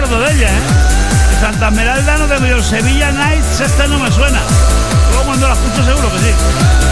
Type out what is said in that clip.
acuerdo de ella, ¿eh? De Santa Esmeralda no tengo yo. Sevilla Nights, esta no me suena. Luego cuando la escucho seguro que sí.